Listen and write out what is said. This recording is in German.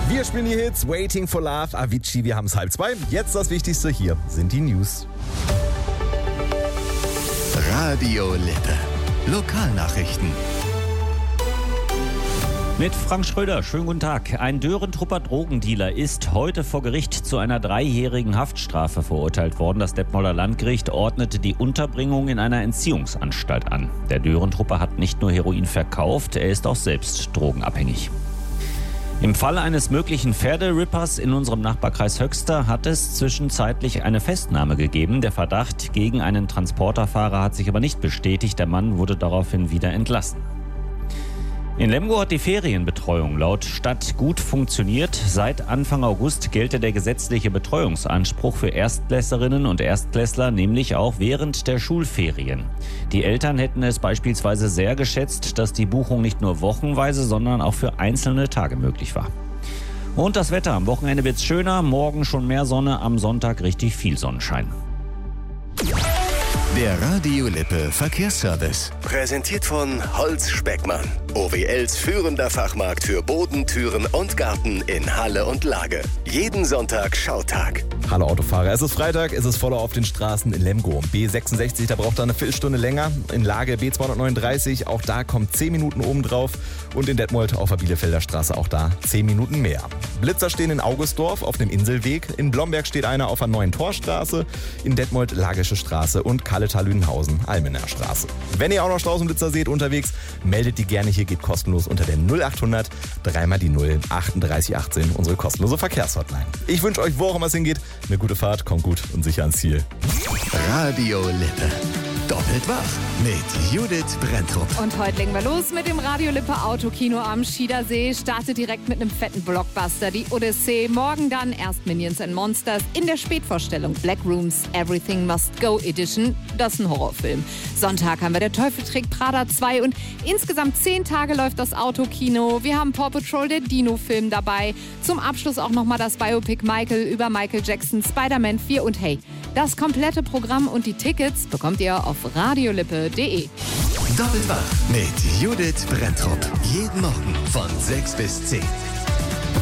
Wir spielen die Hits Waiting for Love, Avicii, wir haben es 1:30. Jetzt das Wichtigste, hier sind die News. Radio Lippe. Lokalnachrichten. Mit Frank Schröder, schönen guten Tag. Ein Dörentrupper Drogendealer ist heute vor Gericht zu einer 3-jährigen Haftstrafe verurteilt worden. Das Detmolder Landgericht ordnete die Unterbringung in einer Entziehungsanstalt an. Der Dörentrupper hat nicht nur Heroin verkauft, er ist auch selbst drogenabhängig. Im Fall eines möglichen Pferderippers in unserem Nachbarkreis Höxter hat es zwischenzeitlich eine Festnahme gegeben. Der Verdacht gegen einen Transporterfahrer hat sich aber nicht bestätigt. Der Mann wurde daraufhin wieder entlassen. In Lemgo hat die Ferienbetreuung laut Stadt gut funktioniert. Seit Anfang August gelte der gesetzliche Betreuungsanspruch für Erstklässlerinnen und Erstklässler, nämlich auch während der Schulferien. Die Eltern hätten es beispielsweise sehr geschätzt, dass die Buchung nicht nur wochenweise, sondern auch für einzelne Tage möglich war. Und das Wetter. Am Wochenende wird's schöner, morgen schon mehr Sonne, am Sonntag richtig viel Sonnenschein. Der Radio Lippe Verkehrsservice. Präsentiert von Holz Speckmann. OWLs führender Fachmarkt für Boden, Türen und Garten in Halle und Lage. Jeden Sonntag Schautag. Hallo Autofahrer, es ist Freitag, es ist voller auf den Straßen in Lemgo. B66, da braucht er eine Viertelstunde länger. In Lage B239, auch da kommt 10 Minuten obendrauf. Und in Detmold auf der Bielefelder Straße, auch da 10 Minuten mehr. Blitzer stehen in Augustdorf auf dem Inselweg. In Blomberg steht einer auf der Neuen Torstraße. In Detmold Lagische Straße und Kalletal-Lüdenhausen, Almener Straße. Wenn ihr auch noch Straßenblitzer seht unterwegs, meldet die gerne. Hier geht kostenlos unter der 0800 3 die 0 3818, unsere kostenlose Verkehrshotline. Ich wünsche euch, wo auch immer es hingeht, eine gute Fahrt, kommt gut und sicher ans Ziel. Radio Lippe. Doppelt wach mit Judith Brenntrup. Und heute legen wir los mit dem Radio Lippe Autokino am Schiedersee. Startet direkt mit einem fetten Blockbuster, die Odyssee. Morgen dann erst Minions and Monsters in der Spätvorstellung Black Rooms Everything Must Go Edition. Das ist ein Horrorfilm. Sonntag haben wir Der Teufel trägt Prada 2 und insgesamt 10 Tage läuft das Autokino. Wir haben Paw Patrol, der Dino-Film dabei. Zum Abschluss auch nochmal das Biopic Michael über Michael Jackson, Spider-Man 4 und hey, das komplette Programm und die Tickets bekommt ihr auf radiolippe.de. Doppelt wach mit Judith Brenntrup. Jeden Morgen von 6 bis 10.